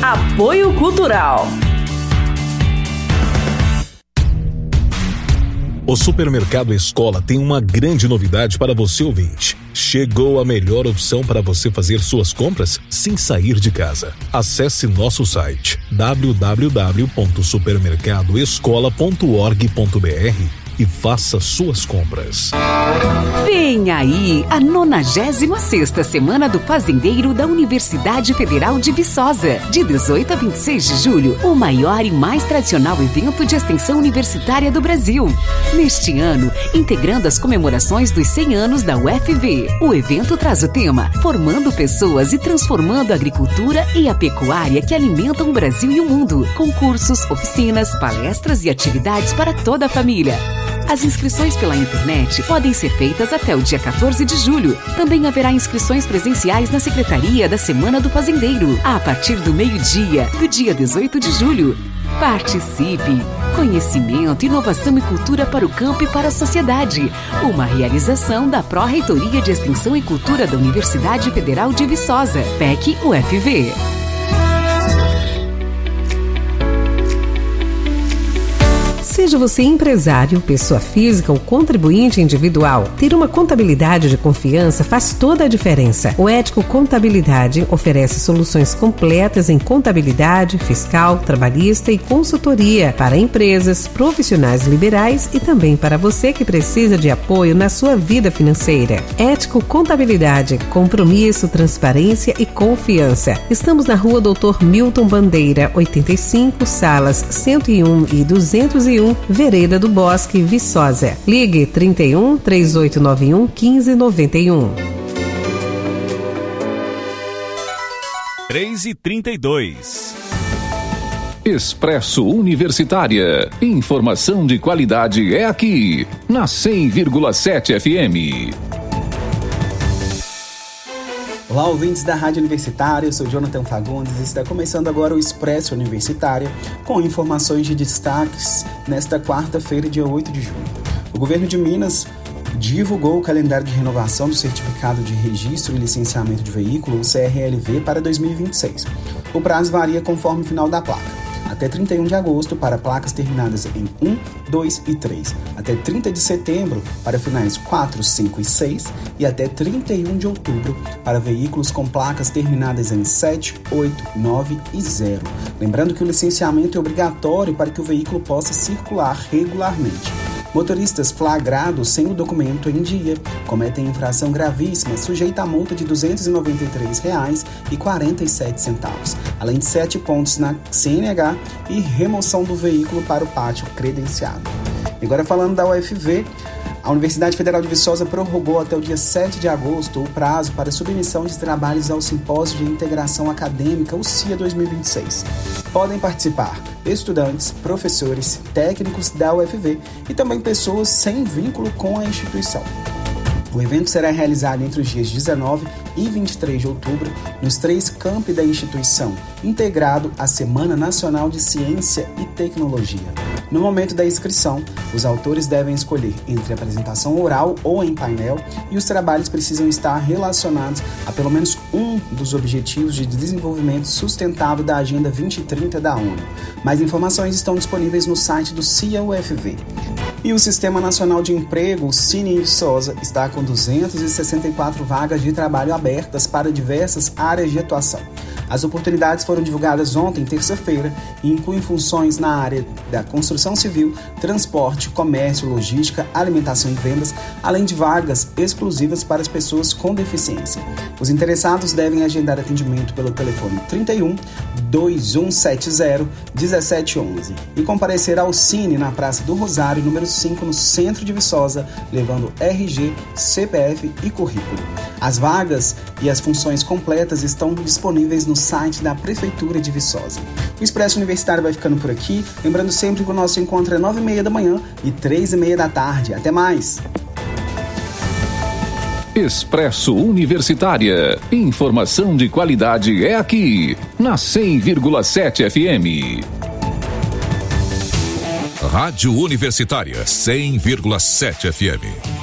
Apoio Cultural. O Supermercado Escola tem uma grande novidade para você, ouvinte. Chegou a melhor opção para você fazer suas compras sem sair de casa. Acesse nosso site www.supermercadoescola.org.br e faça suas compras. Vem aí a 96ª Semana do Fazendeiro da Universidade Federal de Viçosa. De 18 a 26 de julho, o maior e mais tradicional evento de extensão universitária do Brasil. Neste ano, integrando as comemorações dos 100 anos da UFV, o evento traz o tema Formando Pessoas e Transformando a Agricultura e a Pecuária que alimentam o Brasil e o mundo. Concursos, oficinas, palestras e atividades para toda a família. As inscrições pela internet podem ser feitas até o dia 14 de julho. Também haverá inscrições presenciais na Secretaria da Semana do Fazendeiro, a partir do meio-dia, do dia 18 de julho. Participe! Conhecimento, inovação e cultura para o campo e para a sociedade. Uma realização da Pró-Reitoria de Extensão e Cultura da Universidade Federal de Viçosa, PEC-UFV. Seja você empresário, pessoa física ou contribuinte individual, ter uma contabilidade de confiança faz toda a diferença. O Ético Contabilidade oferece soluções completas em contabilidade, fiscal, trabalhista e consultoria para empresas, profissionais liberais e também para você que precisa de apoio na sua vida financeira. Ético Contabilidade, compromisso, transparência e confiança. Estamos na Rua Doutor Milton Bandeira, 85, salas 101 e 201, Vereda do Bosque, Viçosa. Ligue 31 3891 1591. 3h32. Expresso Universitária. Informação de qualidade é aqui, na 100,7 FM. Olá, ouvintes da Rádio Universitária, eu sou Jonathan Fagundes e está começando agora o Expresso Universitária com informações de destaques nesta quarta-feira, dia 8 de julho. O governo de Minas divulgou o calendário de renovação do Certificado de Registro e Licenciamento de Veículo, o CRLV, para 2026. O prazo varia conforme o final da placa. Até 31 de agosto para placas terminadas em 1, 2 e 3, até 30 de setembro para finais 4, 5 e 6 e até 31 de outubro para veículos com placas terminadas em 7, 8, 9 e 0. Lembrando que o licenciamento é obrigatório para que o veículo possa circular regularmente. Motoristas flagrados sem o documento em dia cometem infração gravíssima, sujeita a multa de R$ 293,47, além de 7 pontos na CNH e remoção do veículo para o pátio credenciado. E agora falando da UFV, a Universidade Federal de Viçosa prorrogou até o dia 7 de agosto o prazo para submissão de trabalhos ao Simpósio de Integração Acadêmica, o CIA 2026. Podem participar estudantes, professores, técnicos da UFV e também pessoas sem vínculo com a instituição. O evento será realizado entre os dias 19 e 23 de outubro nos 3 campi da instituição, integrado à Semana Nacional de Ciência e Tecnologia. No momento da inscrição, os autores devem escolher entre apresentação oral ou em painel e os trabalhos precisam estar relacionados a pelo menos um dos objetivos de desenvolvimento sustentável da Agenda 2030 da ONU. Mais informações estão disponíveis no site do CIA-UFV. E o Sistema Nacional de Emprego, o Cine Viçosa, está com 264 vagas de trabalho abertas para diversas áreas de atuação. As oportunidades foram divulgadas ontem, terça-feira, e incluem funções na área da construção civil, transporte, comércio, logística, alimentação e vendas, além de vagas exclusivas para as pessoas com deficiência. Os interessados devem agendar atendimento pelo telefone 31 2170 1711 e comparecer ao Cine na Praça do Rosário, número 5, no centro de Viçosa, levando RG, CPF e currículo. As vagas e as funções completas estão disponíveis no site da Prefeitura de Viçosa. O Expresso Universitário vai ficando por aqui, lembrando sempre que o nosso encontro é 9h30 da manhã e 3h30 da tarde. Até mais! Expresso Universitária. Informação de qualidade é aqui, na 100,7 FM. Rádio Universitária 100,7 FM.